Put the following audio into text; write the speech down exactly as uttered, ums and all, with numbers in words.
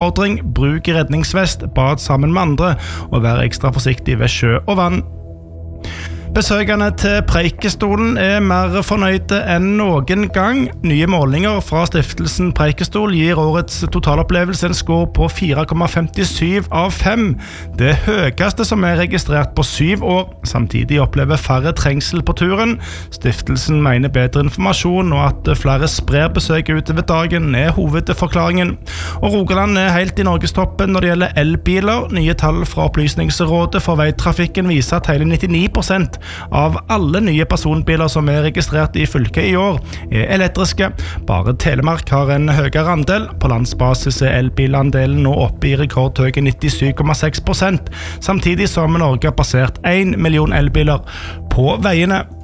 oppfordring: bruk redningsvest, bad sammen med andre og vær ekstra forsiktig ved sjø og vann. Besøkende til Preikestolen er mer fornøyde enn noen gang. Nye målinger fra stiftelsen Preikestol gir årets totalopplevelse en score på fire komma femtisju av fem. Det høyeste som er registrert på syv år. Samtidig opplever færre trengsel på turen. Stiftelsen mener bedre informasjon og at flere sprer besøk utover dagen er hovedforklaringen. Og Rogaland er helt i Norgestoppen når det gjelder elbiler. Nye tall fra Opplysningsrådet for veitrafikken viser at hele nittini prosent av alle nye personbiler som er registrert i fylket i år er elektriske. Bare Telemark har en høyere andel. På landsbasis er elbilandelen nå oppe i rekordhøye nittisju komma seks prosent, samtidig som Norge har passert en million elbiler på veiene.